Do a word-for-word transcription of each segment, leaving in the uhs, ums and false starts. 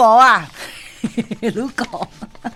果啊，如果，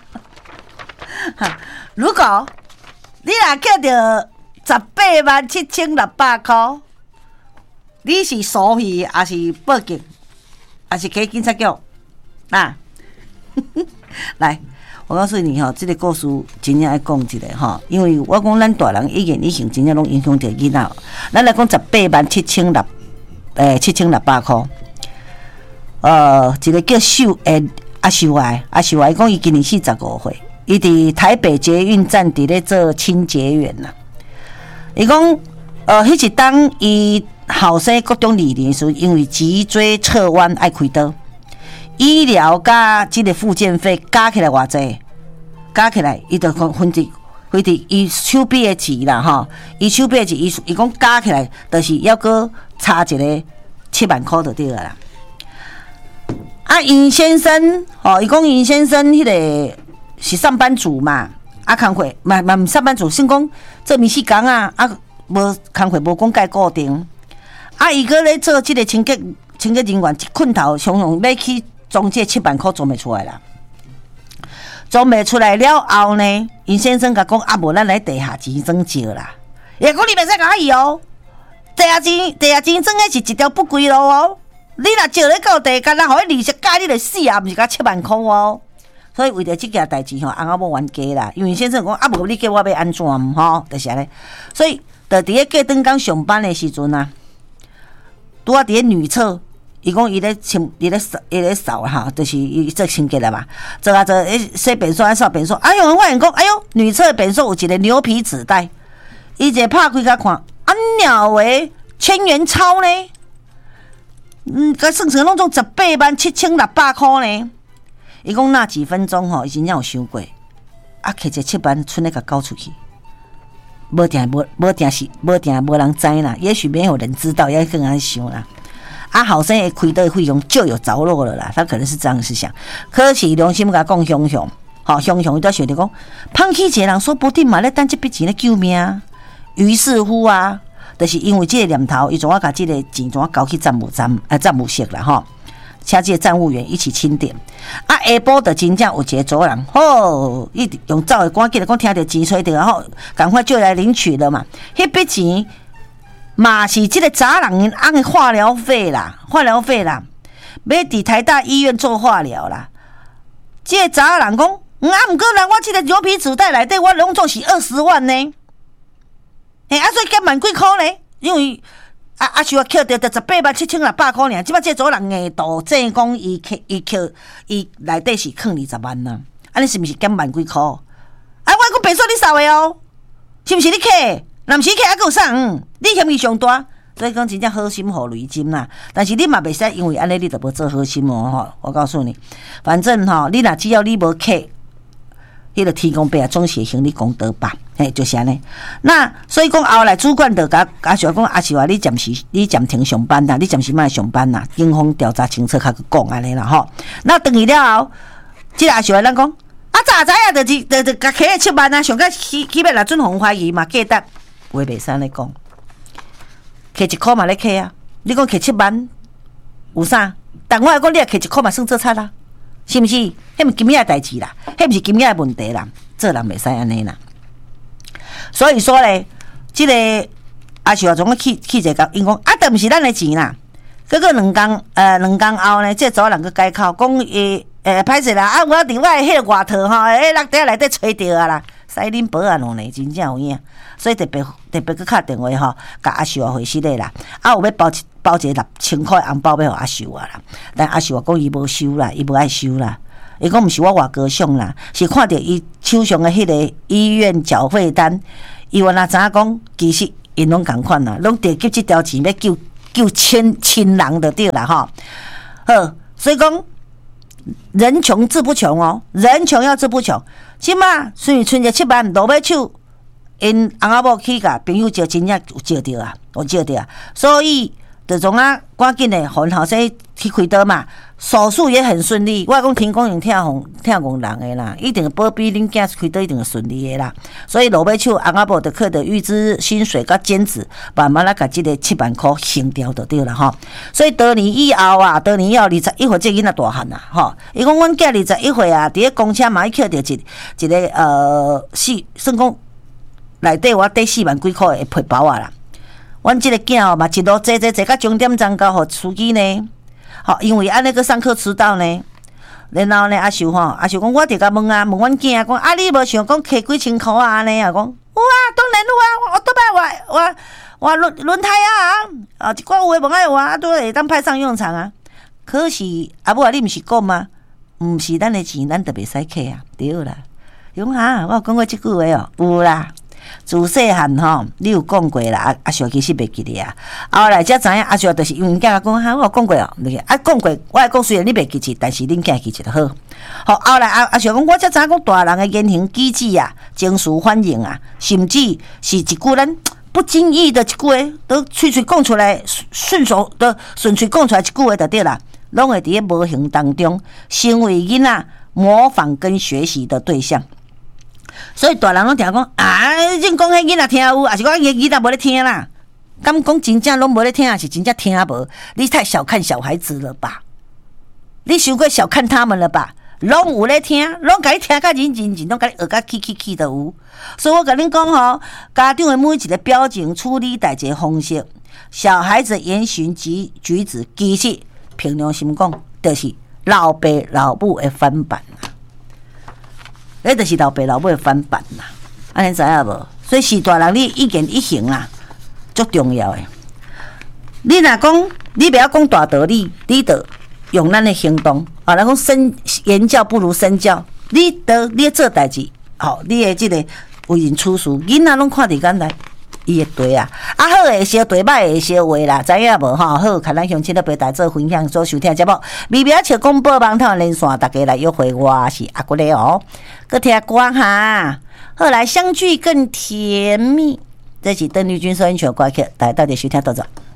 如果你若捡到十八万七千六百块，你是诉去还是报警，还是去警察局？啊，来。我告诉你哈，这个故事真正要讲一下哈，因为我讲咱大人已经以前真正拢影响到囡仔。咱来讲十八万七千六，诶七千六百块。呃，一个叫秀诶阿秀爱阿秀爱讲，伊今年四十五岁，伊伫台北捷运站伫咧做清洁员呐。伊讲，呃，迄一当伊后生各种理念时，因为脊椎侧弯爱开刀。医疗加即个复健费加起来偌济？加起来，伊就分分伫分伫伊手臂的钱啦，吼！伊手臂的钱，伊伊讲加起来，就是要搁差一个七万块就对了啦。啊，尹先生，吼，伊讲尹先生迄个是上班族嘛，啊，工课嘛嘛毋上班族，先讲做面试工啊，啊，无工课无讲介固定，啊，伊搁咧做即个清洁清洁人员，一困头常常要去。总这七万块总袂出来啦，总袂出来了后呢，尹先生甲讲啊，无咱来地下钱庄借啦。伊讲你袂使甲我伊哦，地下钱地下钱庄迄是一条不归路哦。你若借咧到地，干那互伊利息加你就死啊，毋是甲七万块哦。所以为着即件代志吼，翁仔某冤家啦。因为尹先生讲啊，无你叫我要安怎吼，就是安尼。所以，就伫咧过顿工上班的时阵啊，拄啊伫咧女厕。伊讲伊咧清，伊咧扫，伊咧扫哈，就是伊做清洁啦嘛。做啊做，诶，洗便所，扫便所。哎呦，我人讲，哎呦，女厕便所有一个牛皮纸袋，伊一拍开甲看，啊鸟为千元钞呢？嗯，甲算成拢总十八万七千六百块呢。伊讲那几分钟吼，伊真正有想过，啊，摕一七万剩咧甲交出去，无定无无定是无定无人知啦，也许没有人知道，也更安想啦。啊，后生的开刀的费用就有着落了啦，他可能是这样子想。可是良心甲讲，雄雄，好雄雄，伊都想着讲，胖起一个人，说不定嘛咧等这笔钱咧救命。于是乎啊，就是因为这个念头，伊总要把这个钱总要交去站务站啊站务室啦吼，请这个站务员一起清点。啊，下晡就真正有一个族人，吼，伊用走的赶紧来讲，听到钱吹着，吼，赶快就来领取了嘛。迄笔钱。嘛是这个查人因翁的化疗费啦，化疗费啦，要伫台大医院做化疗啦。这个查人讲，嗯啊，毋过人我这个牛皮纸袋内底，我拢总是二十万呢。嘿，啊，所以加万几块呢？因为啊啊，是我扣着着十八万七千六百块呢。即摆这组人硬度正讲，伊扣伊扣伊内底是坑二十万呐。安尼是毋是减万几块？啊，我讲白说你扫的哦，是毋是你扣？若毋是客还有啥？嗯，你嫌伊上大，所以讲真正好心互雷金啦。但是你嘛袂使因为安尼你就无做好心哦吼。我告诉你，反正吼，你若只要你无客，迄个天公伯啊，总是行你功德吧。嘿，就是安尼。那所以讲后来主管就甲阿秀讲，阿秀啊，你暂时你暂停上班啦，你暂时莫上班啦，警方调查清楚，较去讲安尼啦吼。那等去了后，即个阿秀啊，咱讲啊，早知影就是就就甲开七万啊，上个起起码来准红怀疑嘛，价值。话袂使咧讲，摕一箍嘛咧摕啊！你讲摕七万有啥？但我来讲，你也摕一箍嘛算做差啦，是毋是？迄毋是今仔代志啦，迄毋是今仔问题啦，做人袂使安尼啦。所以说咧，即、这个阿秀总去去一个，因讲啊，都毋是咱的钱啦。结果两工呃两工后呢，这组人去改口讲伊诶歹势啦，啊我另外迄个外套吼，诶落地内底吹着啊啦。使恁保安呢，真正有影，所以特别特别去敲电话吼，甲阿秀啊回息咧啦。啊，有要包一包一个六千块红包要互阿秀啊啦，但阿秀啊讲伊无收啦，伊无爱收啦。伊讲毋是我外高尚啦，是看着伊手上的迄个医院缴费单，伊原来知影讲，其实因拢共款啦，拢得救即条钱要救救亲亲人就对啦吼。好，所以讲。人穷志不穷哦，人穷要志不穷。即马虽然存着七万落尾手，因翁仔某去甲朋友借，真正有借着啊，有借着啊。所以就从啊赶紧的，互后生去开刀嘛，手术也很顺利。我讲天公用疼红疼憨人的啦，一定保庇恁囝开刀一定顺利的啦。所以落尾手翁仔某就靠着预支薪水甲减值，慢慢来甲即个七万块还掉就对了吼。所以多年以后啊，多年以后二十一岁这囡仔大汉啊，吼，伊讲阮囝二十一岁啊，伫咧公车嘛，伊捡着一一个呃四，算讲内底我得四万几块的皮包啊啦。阮即个囝哦嘛，一路坐坐坐到终点站交互司机呢。好，因为安尼个上课迟到呢，然后呢，阿秀吼，阿秀讲，我伫甲问啊，问阮囝讲，啊，你无想讲摕几千箍啊？安尼啊，讲有啊，当然有啊，我倒摆我我我轮轮胎啊，啊，一寡有诶无爱有啊，都会当派上用场啊。可是阿母啊，你毋是讲吗？毋是咱诶钱，咱就袂使摕啊，对啦。伊讲哈，我有讲过即句话哦，有啦。自细汉吼，你有讲过啦，阿阿秀其实袂记得啊。后来才知影，阿秀就是因为囝讲哈，我有讲过哦，啊讲过，我会讲虽然你袂记起，但是恁囝记起就好。好，后来阿阿秀讲，我才知影讲大人的言行举止啊，情绪反应啊，甚至是一句咱不经意的一句话，都喙喙讲出来，顺手的顺嘴讲出来一句话就对啦，拢会伫咧无形当中成为囡仔模仿跟学习的对象。所以大人拢听讲啊，恁讲迄囡仔听有，还是讲迄囡仔无咧听啦？敢讲真正拢无咧听，还是真正听无？你太小看小孩子了吧？你伤过小看他们了吧？拢有咧听，拢甲你听甲认认真，拢甲你学甲起起起都有。所以我甲恁讲吼，家长的每一个表情、处理代志方式，小孩子言行举举止，其实凭良心讲，就是老爸老母的翻版啦。迄就是老爸老母的翻版啦，安尼知影无？所以是大人你一言一行啊，足重要的。你若讲你不要讲大道理，你得用咱的行动。啊，人讲身言教不如身教，你得你做代志，吼，你的即个为人处事，囡仔拢看伫眼内，伊会对啊。啊，好会烧对，歹会烧话啦，知影无吼？好，看咱乡亲咧陪大家做分享，做收听节目。微微笑广播网头连线，大家来约会，我是阿骨咧哦。搁听歌哈，后来相聚更甜蜜。这是邓丽君收音曲歌曲，大家到底收听到这。